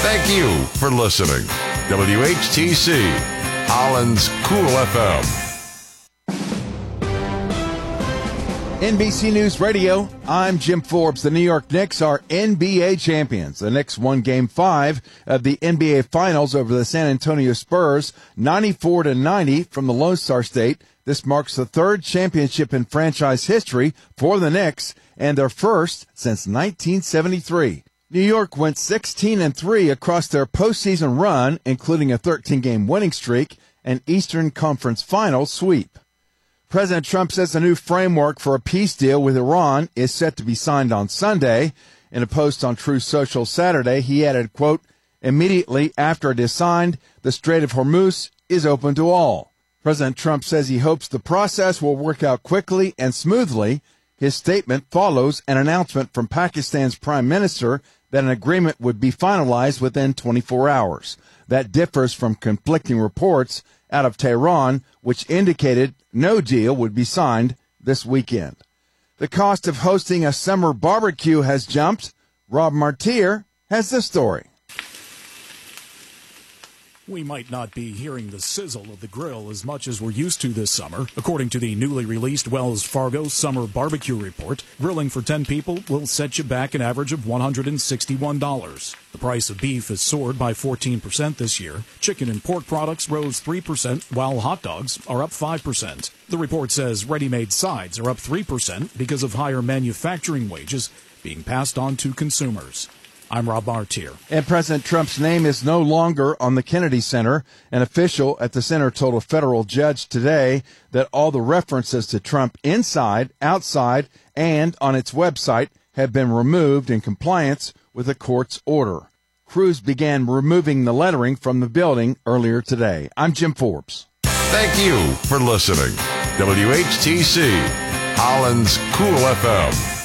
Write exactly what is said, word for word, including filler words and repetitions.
Thank you for listening. W H T C, Holland's Cool F M. N B C News Radio, I'm Jim Forbes. The New York Knicks are N B A champions. The Knicks won Game five of the N B A Finals over the San Antonio Spurs, ninety-four to ninety from the Lone Star State. This marks the third championship in franchise history for the Knicks and their first since nineteen seventy-three. New York went sixteen and three across their postseason run, including a thirteen-game winning streak and Eastern Conference Finals sweep. President Trump says a new framework for a peace deal with Iran is set to be signed on Sunday. In a post on Truth Social Saturday, he added, quote, "Immediately after it is signed, the Strait of Hormuz is open to all." President Trump says he hopes the process will work out quickly and smoothly. His statement follows an announcement from Pakistan's prime minister that an agreement would be finalized within twenty-four hours. That differs from conflicting reports out of Tehran, which indicated no deal would be signed this weekend. The cost of hosting a summer barbecue has jumped. Rob Martier has the story. We might not be hearing the sizzle of the grill as much as we're used to this summer. According to the newly released Wells Fargo Summer Barbecue Report, grilling for ten people will set you back an average of one hundred sixty-one dollars. The price of beef has soared by fourteen percent this year. Chicken and pork products rose three percent, while hot dogs are up five percent. The report says ready-made sides are up three percent because of higher manufacturing wages being passed on to consumers. I'm Rob Martier. And President Trump's name is no longer on the Kennedy Center. An official at the center told a federal judge today that all the references to Trump inside, outside, and on its website have been removed in compliance with the court's order. Crews began removing the lettering from the building earlier today. I'm Jim Forbes. Thank you for listening. W H T C, Holland's Cool F M.